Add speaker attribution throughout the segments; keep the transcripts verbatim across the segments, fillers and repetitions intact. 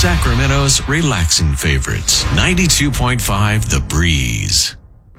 Speaker 1: Sacramento's relaxing favorites. ninety-two point five The Breeze.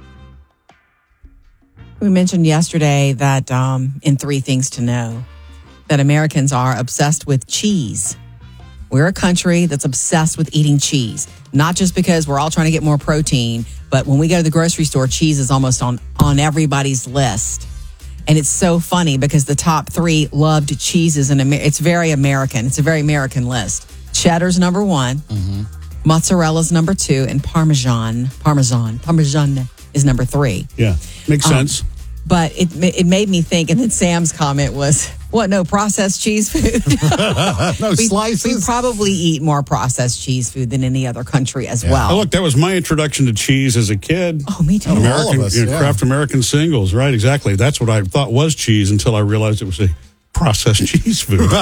Speaker 2: We mentioned yesterday that um, in Three Things to Know, that Americans are obsessed with cheese. We're a country that's obsessed with eating cheese, not just because we're all trying to get more protein, but when we go to the grocery store, cheese is almost on, on everybody's list. And it's so funny because the top three loved cheeses in America. It's very American. It's a very American list. Cheddar's number one, mm-hmm. Mozzarella's number two, and Parmesan, Parmesan, Parmesan is number three.
Speaker 3: Yeah, makes sense.
Speaker 2: Um, but it it made me think, and then Sam's comment was, what, no processed cheese food?
Speaker 4: no
Speaker 2: we,
Speaker 4: slices?
Speaker 2: We probably eat more processed cheese food than any other country as yeah. well.
Speaker 3: Oh, look, that was my introduction to cheese as a kid.
Speaker 2: Oh, me too.
Speaker 3: American,
Speaker 4: All of us,
Speaker 3: you know,
Speaker 4: yeah.
Speaker 3: Kraft American singles, right? Exactly. That's what I thought was cheese until I realized it was a processed cheese food. Okay.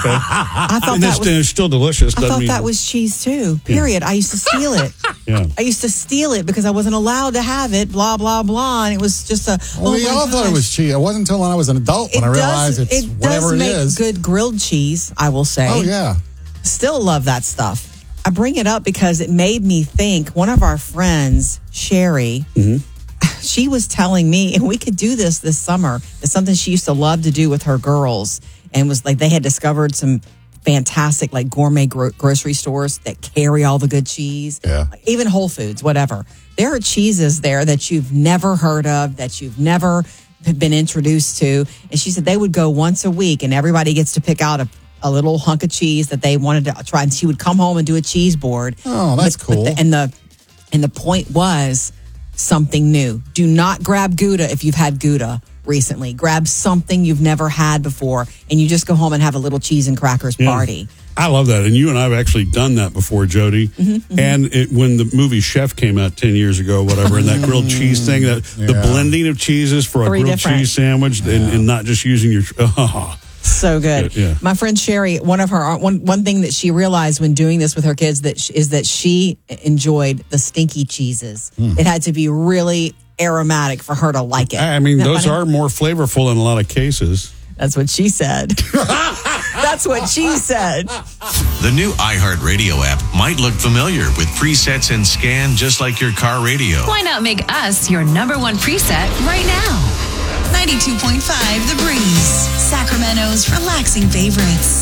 Speaker 2: I thought
Speaker 3: and
Speaker 2: that
Speaker 3: it's,
Speaker 2: was,
Speaker 3: it's still delicious.
Speaker 2: I thought
Speaker 3: mean,
Speaker 2: that was cheese too, period. Yeah. I used to steal it.
Speaker 3: yeah.
Speaker 2: I used to steal it because I wasn't allowed to have it, blah, blah, blah. And it was just a,
Speaker 4: well,
Speaker 2: oh
Speaker 4: we
Speaker 2: my
Speaker 4: all
Speaker 2: gosh.
Speaker 4: thought it was cheese. It wasn't until when I was an adult when
Speaker 2: it
Speaker 4: I realized
Speaker 2: does,
Speaker 4: it's
Speaker 2: it
Speaker 4: whatever
Speaker 2: does
Speaker 4: it
Speaker 2: make
Speaker 4: is.
Speaker 2: good grilled cheese, I will say.
Speaker 4: Oh, yeah.
Speaker 2: Still love that stuff. I bring it up because it made me think, one of our friends, Sherry, mm-hmm. she was telling me, and we could do this this summer, it's something she used to love to do with her girls, and was like they had discovered some fantastic like gourmet gro- grocery stores that carry all the good cheese.
Speaker 4: Yeah.
Speaker 2: Even Whole Foods, whatever. There are cheeses there that you've never heard of, that you've never been introduced to. And she said they would go once a week and everybody gets to pick out a, a little hunk of cheese that they wanted to try. And she would come home and do a cheese board.
Speaker 4: Oh, that's
Speaker 2: but,
Speaker 4: cool.
Speaker 2: But the, and the and the point was something new. Do not grab Gouda if you've had Gouda recently. Grab something you've never had before, and you just go home and have a little cheese and crackers
Speaker 3: Yeah.
Speaker 2: party.
Speaker 3: I love that. And you and I have actually done that before, Jody. Mm-hmm, mm-hmm. And it, when the movie Chef came out ten years ago, whatever, and that grilled cheese thing, that
Speaker 4: yeah.
Speaker 3: the blending of cheeses for
Speaker 2: Three
Speaker 3: a grilled
Speaker 2: different.
Speaker 3: cheese sandwich yeah. and, and not just using your... Oh.
Speaker 2: So good.
Speaker 3: Yeah.
Speaker 2: My friend Sherry, one of her one one thing that she realized when doing this with her kids that sh- is that she enjoyed the stinky cheeses. Mm. It had to be really aromatic for her to like it.
Speaker 3: I mean,
Speaker 2: Isn't that
Speaker 3: those
Speaker 2: funny?
Speaker 3: are more flavorful in a lot of cases.
Speaker 2: That's what she said. That's what she said.
Speaker 1: The new iHeartRadio app might look familiar with presets and scan just like your car radio.
Speaker 5: Why not make us your number one preset right now? ninety-two point five The Breeze, Sacramento's relaxing favorites.